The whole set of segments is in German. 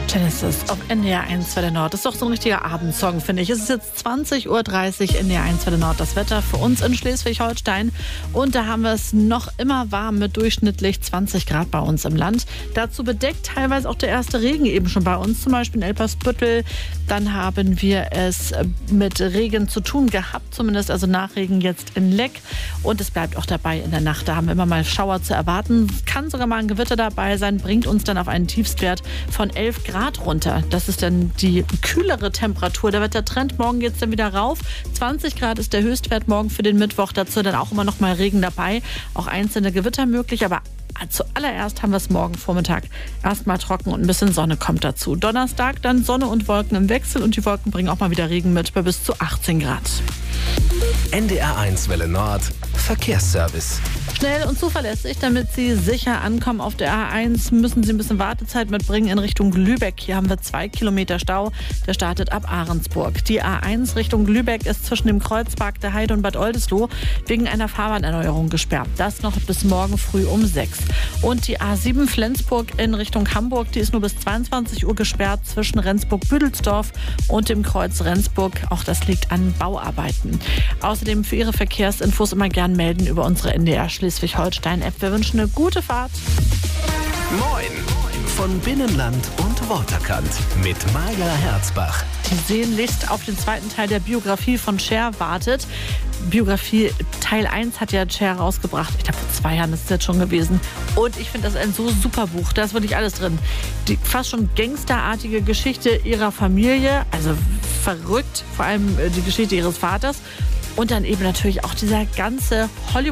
Genesis auf NDR 1 Welle Nord. Das ist doch so ein richtiger Abendsong, finde ich. Es ist jetzt 20.30 Uhr, NDR 1 Welle Nord. Das Wetter für uns in Schleswig-Holstein. Und da haben wir es noch immer warm mit durchschnittlich 20 Grad bei uns im Land. Dazu bedeckt teilweise auch der erste Regen eben schon bei uns, zum Beispiel in Elpersbüttel. Dann haben wir es mit Regen zu tun gehabt, zumindest also Nachregen jetzt in Leck. Und es bleibt auch dabei in der Nacht. Da haben wir immer mal Schauer zu erwarten. Kann sogar mal ein Gewitter dabei sein, bringt uns dann auf einen Tiefstwert von 11 Grad runter. Das ist dann die kühlere Temperatur. Da wird der Trend morgen jetzt dann wieder rauf. 20 Grad ist der Höchstwert morgen für den Mittwoch. Dazu dann auch immer noch mal Regen dabei. Auch einzelne Gewitter möglich, aber zuallererst haben wir es morgen Vormittag erstmal trocken und ein bisschen Sonne kommt dazu. Donnerstag dann Sonne und Wolken im Wechsel und die Wolken bringen auch mal wieder Regen mit bei bis zu 18 Grad. NDR 1 Welle Nord Verkehrsservice. Schnell und zuverlässig, damit Sie sicher ankommen auf der A1, müssen Sie ein bisschen Wartezeit mitbringen in Richtung Lübeck. Hier haben wir 2 Kilometer Stau. Der startet ab Ahrensburg. Die A1 Richtung Lübeck ist zwischen dem Kreuzpark der Heide und Bad Oldesloe wegen einer Fahrbahnerneuerung gesperrt. Das noch bis morgen früh um 6. Und die A7 Flensburg in Richtung Hamburg, die ist nur bis 22 Uhr gesperrt zwischen Rendsburg-Büdelsdorf und dem Kreuz Rendsburg. Auch das liegt an Bauarbeiten. Außerdem für Ihre Verkehrsinfos immer gern melden über unsere NDR Schleswig-Holstein-App. Wir wünschen eine gute Fahrt. Moin von Binnenland und Waterkant mit Maja Herzbach. Die sehnlichst auf den zweiten Teil der Biografie von Cher wartet. Biografie Teil 1 hat ja Cher rausgebracht. Ich glaube, vor 2 Jahren ist es jetzt schon gewesen. Und ich finde das ein so super Buch. Da ist wirklich alles drin. Die fast schon gangsterartige Geschichte ihrer Familie. Also verrückt. Vor allem die Geschichte ihres Vaters. Und dann eben natürlich auch dieser ganze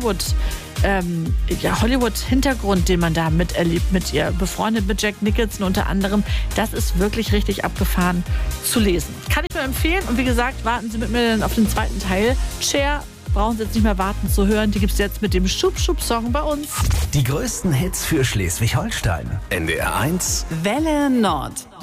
Hollywood-Hintergrund, den man da miterlebt mit ihr, befreundet mit Jack Nicholson unter anderem. Das ist wirklich richtig abgefahren zu lesen. Kann ich nur empfehlen. Und wie gesagt, warten Sie mit mir dann auf den zweiten Teil. Cher brauchen Sie jetzt nicht mehr warten zu hören. Die gibt es jetzt mit dem Schub-Schub-Song bei uns. Die größten Hits für Schleswig-Holstein. NDR 1 Welle Nord.